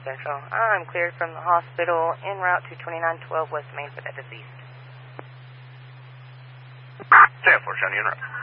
Central. I'm cleared from the hospital en route to 2912 West Main for the deceased. 10-4, Johnny, en route.